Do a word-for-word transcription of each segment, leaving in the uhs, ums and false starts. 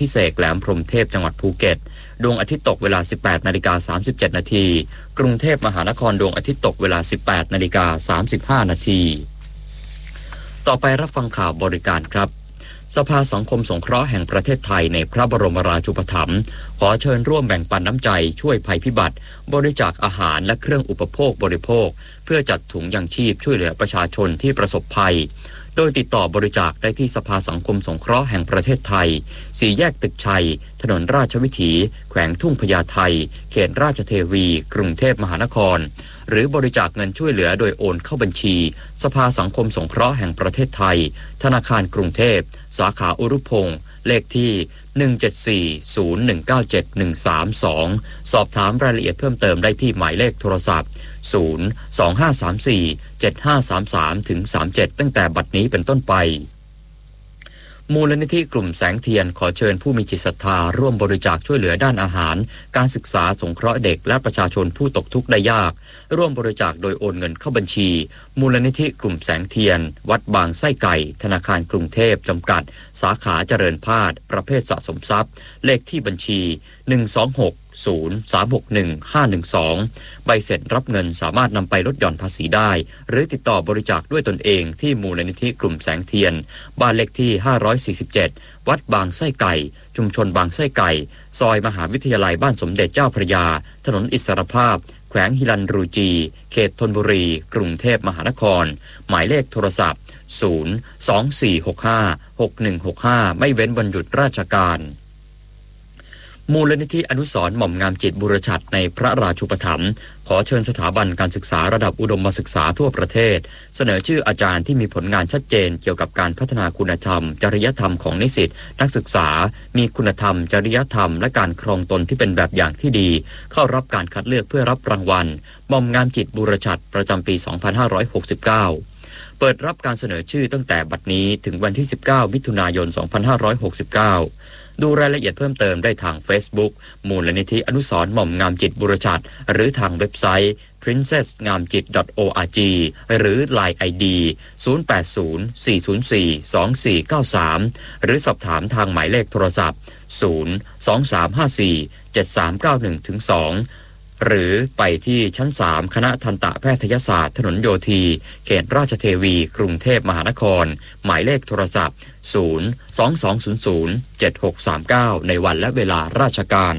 พิเศษแหลมพรหมเทพจังหวัดภูเก็ตดวงอาทิตย์ตกเวลา สิบแปดนาฬิกาสามสิบเจ็ดนาทีกรุงเทพมหานครดวงอาทิตย์ตกเวลา สิบแปดนาฬิกาสามสิบห้านาทีต่อไปรับฟังข่าวบริการครับสภาสังคมสงเคราะห์แห่งประเทศไทยในพระบรมราชูปถัมภ์ขอเชิญร่วมแบ่งปันน้ำใจช่วยภัยพิบัติบริจาคอาหารและเครื่องอุปโภคบริโภคเพื่อจัดถุงยังชีพช่วยเหลือประชาชนที่ประสบภัยโดยติดต่อบริจาคได้ที่สภาสังคมสงเคราะห์แห่งประเทศไทยสี่แยกตึกชัยถนนราชวิถีแขวงทุ่งพญาไทเขตราชเทวีกรุงเทพมหานครหรือบริจาคเงินช่วยเหลือโดยโอนเข้าบัญชีสภาสังคมสงเคราะห์แห่งประเทศไทยธนาคารกรุงเทพสาขาอุรุพงษ์เลขที่หนึ่ง เจ็ด สี่ ศูนย์ หนึ่ง เก้า เจ็ด หนึ่ง สาม สองสอบถามรายละเอียดเพิ่มเติมได้ที่หมายเลขโทรศัพท์ศูนย์ สอง ห้า สาม สี่ เจ็ด ห้า สาม สาม ถึง สามสิบเจ็ดตั้งแต่บัดนี้เป็นต้นไปมูลนิธิกลุ่มแสงเทียนขอเชิญผู้มีจิตศรัทธาร่วมบริจาคช่วยเหลือด้านอาหารการศึกษาสงเคราะห์เด็กและประชาชนผู้ตกทุกข์ได้ยากร่วมบริจาคโดยโอนเงินเข้าบัญชีมูลนิธิกลุ่มแสงเทียนวัดบางไส้ไก่ธนาคารกรุงเทพจำกัดสาขาเจริญพาดประเภทสะสมทรัพย์เลขที่บัญชีหนึ่ง สอง หก ศูนย์ สาม หก หนึ่ง ห้า หนึ่ง สองใบเสร็จรับเงินสามารถนำไปลดหย่อนภาษีได้หรือติดต่อบริจาคด้วยตนเองที่มูลนิธิกลุ่มแสงเทียนบ้านเลขที่ห้าร้อยสี่สิบเจ็ดวัดบางไส้ไก่ชุมชนบางไส้ไก่ซอยมหาวิทยาลัยบ้านสมเด็จเจ้าพระยาถนนอิสรภาพแขวงฮิรัญรูจีเขตธนบุรีกรุงเทพมหานครหมายเลขโทรศัพท์ศูนย์ สอง สี่ หก ห้า หก หนึ่ง หก ห้าไม่เว้นวันหยุดราชการมูลนิธิอนุสรณ์หม่อมงามจิตบุรชัดในพระราชูปถัมภ์ขอเชิญสถาบันการศึกษาระดับอุดมศึกษาทั่วประเทศเสนอชื่ออาจารย์ที่มีผลงานชัดเจนเกี่ยวกับการพัฒนาคุณธรรมจริยธรรมของนิสิตนักศึกษามีคุณธรรมจริยธรรมและการครองตนที่เป็นแบบอย่างที่ดีเข้ารับการคัดเลือกเพื่อรับรางวัลหม่อมงามจิตบุรชัดประจำปี สองพันห้าร้อยหกสิบเก้าเปิดรับการเสนอชื่อตั้งแต่บัดนี้ถึงวันที่สิบเก้ามิถุนายนสองพันห้าร้อยหกสิบเก้าดูรายละเอียดเพิ่มเติมได้ทาง Facebook มูลนิธิอนุสรณ์หม่อมงามจิตบุรชัดหรือทางเว็บไซต์ พรินเซส งามจิต ดอท โอ อาร์ จี หรือ ไลน์ ไอ ดี ศูนย์ แปด ศูนย์ สี่ ศูนย์ สี่ สอง สี่ เก้า สามหรือสอบถามทางหมายเลขโทรศัพท์ศูนย์ สอง สาม ห้า สี่ เจ็ด สาม เก้า หนึ่ง ถึง สองหรือไปที่ชั้นสามคณะทันตแพทยศาสตร์ถนนโยธีเขตราชเทวีกรุงเทพมหานครหมายเลขโทรศัพท์ศูนย์ สอง สอง ศูนย์ ศูนย์ เจ็ด หก สาม เก้าในวันและเวลาราชการ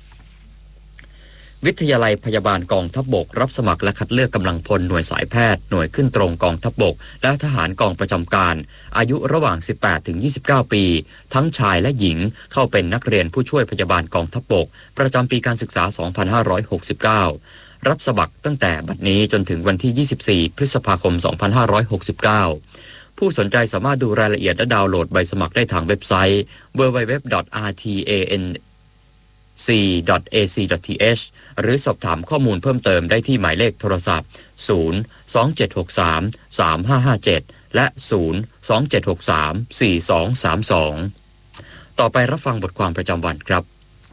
วิทยาลัยพยาบาลกองทัพบกรับสมัครและคัดเลือกกำลังพลหน่วยสายแพทย์หน่วยขึ้นตรงกองทัพบกและทหารกองประจำการอายุระหว่าง สิบแปดถึงยี่สิบเก้า ปีทั้งชายและหญิงเข้าเป็นนักเรียนผู้ช่วยพยาบาลกองทัพบกประจำปีการศึกษา สองพันห้าร้อยหกสิบเก้า รับสมัครตั้งแต่บัดนี้จนถึงวันที่ ยี่สิบสี่ พฤษภาคม สองพันห้าร้อยหกสิบเก้าผู้สนใจสามารถดูรายละเอียดและดาวน์โหลดใบสมัครได้ทางเว็บไซต์ ดับเบิลยู ดับเบิลยู ดับเบิลยู ดอท อาร์ ที เอ เอ็น ซี ดอท เอ ซี ดอท ที เอช หรือสอบถามข้อมูลเพิ่มเติมได้ที่หมายเลขโทรศัพท์ศูนย์ สอง เจ็ด หก สาม สาม ห้า ห้า เจ็ดและศูนย์ สอง เจ็ด หก สาม สี่ สอง สาม สองต่อไปรับฟังบทความประจำวันครับ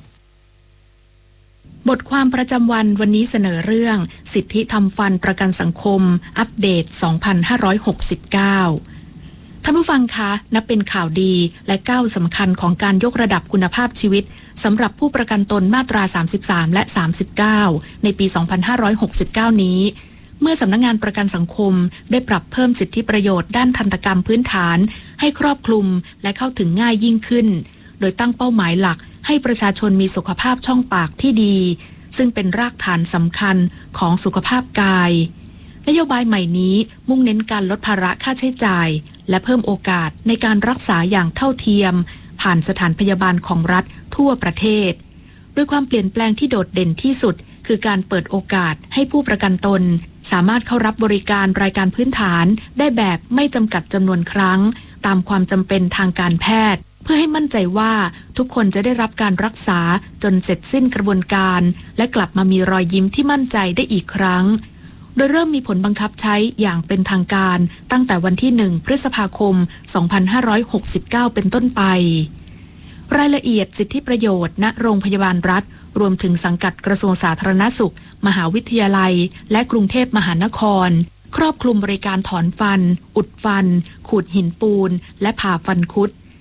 บทความประจำวันวันนี้เสนอเรื่องสิทธิทำฟันประกันสังคมอัปเดต สองพันห้าร้อยหกสิบเก้าท่านผู้ฟังคะนับเป็นข่าวดีและก้าวสำคัญของการยกระดับคุณภาพชีวิตสำหรับผู้ประกันตนมาตราสามสิบสามและสามสิบเก้าในปีสองพันห้าร้อยหกสิบเก้านี้เมื่อสำนักงานประกันสังคมได้ปรับเพิ่มสิทธิประโยชน์ด้านทันตกรรมพื้นฐานให้ครอบคลุมและเข้าถึงง่ายยิ่งขึ้นโดยตั้งเป้าหมายหลักให้ประชาชนมีสุขภาพช่องปากที่ดีซึ่งเป็นรากฐานสำคัญของสุขภาพกายนโยบายใหม่นี้มุ่งเน้นการลดภาระค่าใช้จ่ายและเพิ่มโอกาสในการรักษาอย่างเท่าเทียมผ่านสถานพยาบาลของรัฐทั่วประเทศด้วยความเปลี่ยนแปลงที่โดดเด่นที่สุดคือการเปิดโอกาสให้ผู้ประกันตนสามารถเข้ารับบริการรายการพื้นฐานได้แบบไม่จำกัดจำนวนครั้งตามความจำเป็นทางการแพทย์เพื่อให้มั่นใจว่าทุกคนจะได้รับการรักษาจนเสร็จสิ้นกระบวนการและกลับมามีรอยยิ้มที่มั่นใจได้อีกครั้งโดยเริ่มมีผลบังคับใช้อย่างเป็นทางการตั้งแต่วันที่หนึ่งพฤษภาคมสองพันห้าร้อยหกสิบเก้าเป็นต้นไปรายละเอียดสิทธิประโยชน์ณโรงพยาบาลรัฐรวมถึงสังกัดกระทรวงสาธารณสุขมหาวิทยาลัยและกรุงเทพมหานครครอบคลุมบริการถอนฟันอุดฟันขูดหินปูนและผ่าฟันคุด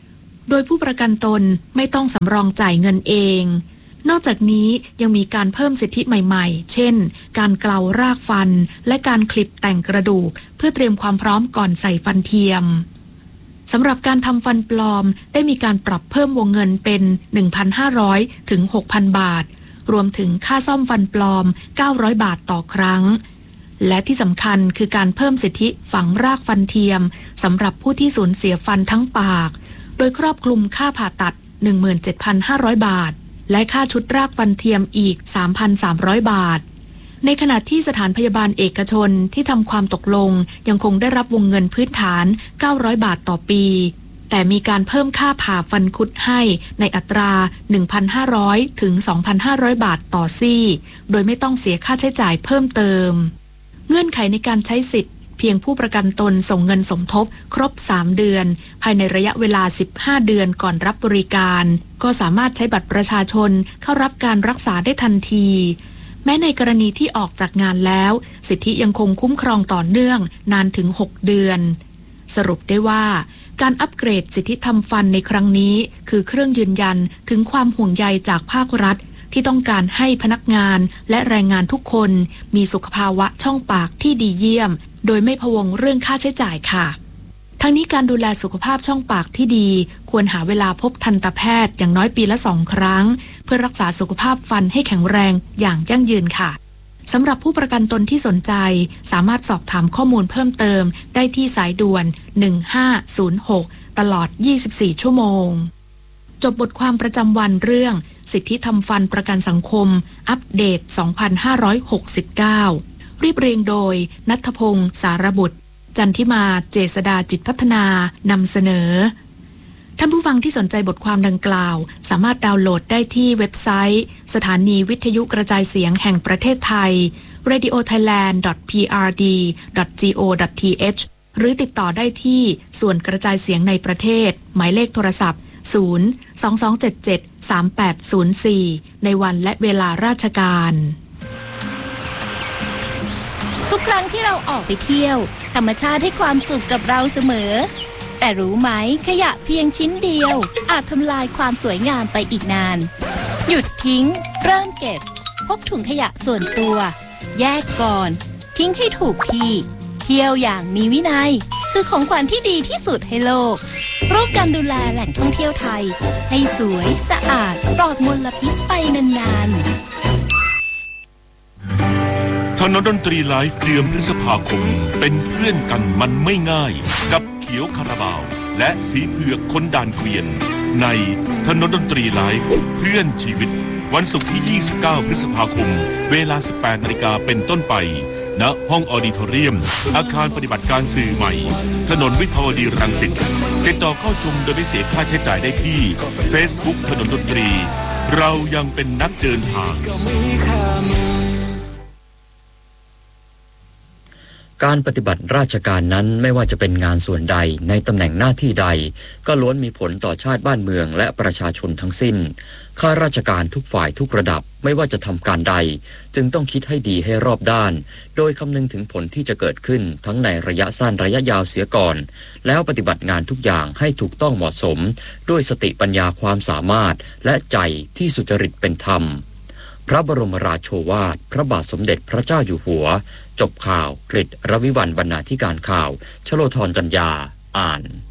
โดยผู้ประกันตนไม่ต้องสำรองจ่ายเงินเองนอกจากนี้ยังมีการเพิ่มสิทธิใหม่ๆเช่นการเกลารากฟันและการคลิปแต่งกระดูกเพื่อเตรียมความพร้อมก่อนใส่ฟันเทียมสำหรับการทำฟันปลอมได้มีการปรับเพิ่มวงเงินเป็น หนึ่งพันห้าร้อย ถึง หกพัน บาทรวมถึงค่าซ่อมฟันปลอมเก้าร้อยบาทต่อครั้งและที่สำคัญคือการเพิ่มสิทธิฝังรากฟันเทียมสำหรับผู้ที่สูญเสียฟันทั้งปากโดยครอบคลุมค่าผ่าตัด หนึ่งหมื่นเจ็ดพันห้าร้อย บาทและค่าชุดรากฟันเทียมอีก สามพันสามร้อย บาทในขณะที่สถานพยาบาลเอกชนที่ทำความตกลงยังคงได้รับวงเงินพื้นฐานเก้าร้อยบาทต่อปีแต่มีการเพิ่มค่าผ่าฟันคุดให้ในอัตรา หนึ่งพันห้าร้อย ถึง สองพันห้าร้อย บาทต่อซี่โดยไม่ต้องเสียค่าใช้จ่ายเพิ่มเติมเงื่อนไขในการใช้สิทธิ์เพียงผู้ประกันตนส่งเงินสมทบครบสามเดือนภายในระยะเวลาสิบห้าเดือนก่อนรับบริการก็สามารถใช้บัตรประชาชนเข้ารับการรักษาได้ทันทีแม้ในกรณีที่ออกจากงานแล้วสิทธิยังคงคุ้มครองต่อเนื่องนานถึงหกเดือนสรุปได้ว่าการอัปเกรดสิทธิทำฟันในครั้งนี้คือเครื่องยืนยันถึงความห่วงใยจากภาครัฐที่ต้องการให้พนักงานและแรงงานทุกคนมีสุขภาวะช่องปากที่ดีเยี่ยมโดยไม่พะวงเรื่องค่าใช้จ่ายค่ะทั้งนี้การดูแลสุขภาพช่องปากที่ดีควรหาเวลาพบทันตแพทย์อย่างน้อยปีละสองครั้งเพื่อรักษาสุขภาพฟันให้แข็งแรงอย่างยั่งยืนค่ะสำหรับผู้ประกันตนที่สนใจสามารถสอบถามข้อมูลเพิ่มเติมได้ที่สายด่วนหนึ่งห้าศูนย์หกตลอดยี่สิบสี่ชั่วโมงจบบทความประจำวันเรื่องสิทธิทำฟันประกันสังคมอัปเดต สองพันห้าร้อยหกสิบเก้า เรียบเรียงโดยณัฐพงศ์สารบุตรจันทิมาเจษดาจิตพัฒนานำเสนอท่านผู้ฟังที่สนใจบทความดังกล่าวสามารถดาวน์โหลดได้ที่เว็บไซต์สถานีวิทยุกระจายเสียงแห่งประเทศไทย เรดิโอไทยแลนด์ ดอท พี อาร์ ดี ดอท จี โอ ดอท ที เอช หรือติดต่อได้ที่ส่วนกระจายเสียงในประเทศหมายเลขโทรศัพท์ศูนย์ สอง สอง เจ็ด เจ็ด สาม แปด ศูนย์ สี่ในวันและเวลาราชการทุกครั้งที่เราออกไปเที่ยวธรรมชาติให้ความสุขกับเราเสมอแต่รู้ไหมขยะเพียงชิ้นเดียวอาจทำลายความสวยงามไปอีกนานหยุดทิ้งเริ่มเก็บพกถุงขยะส่วนตัวแยกก่อนทิ้งให้ถูกที่เที่ยวอย่างมีวินัยคือของขวัญที่ดีที่สุดให้โลกร่วมกันดูแลแหล่งท่องเที่ยวไทยให้สวยสะอาดปลอดมลพิษไปนานๆถนนดนตรีไลฟ์เดือนพฤษภาคมเป็นเพื่อนกันมันไม่ง่ายกับเขียวคาราบาวและสีเผือกคนด่านเกวียนในถนนดนตรีไลฟ์เพื่อนชีวิตวันศุกร์ที่ยี่สิบเก้าพฤษภาคมเวลา สิบแปดนาฬิกาเป็นต้นไปณห้องออดิทอเรียมอาคารปฏิบัติการสื่อใหม่ถนนวิภาวดีรังสิตติดต่อเข้าชมโดยไม่เสียค่าใช้จ่ายได้ที่ Facebook ถนนดนตรีเรายังเป็นนักเดินทางการปฏิบัติราชการนั้นไม่ว่าจะเป็นงานส่วนใดในตำแหน่งหน้าที่ใดก็ล้วนมีผลต่อชาติบ้านเมืองและประชาชนทั้งสิ้นข้าราชการทุกฝ่ายทุกระดับไม่ว่าจะทำการใดจึงต้องคิดให้ดีให้รอบด้านโดยคำนึงถึงผลที่จะเกิดขึ้นทั้งในระยะสั้นระยะยาวเสียก่อนแล้วปฏิบัติงานทุกอย่างให้ถูกต้องเหมาะสมด้วยสติปัญญาความสามารถและใจที่สุจริตเป็นธรรมพระบรมราโชวาทพระบาทสมเด็จพระเจ้าอยู่หัวจบข่าวกฤษ รวิวรรณ บรรณาธิการข่าวชโลธร จัญญาอ่าน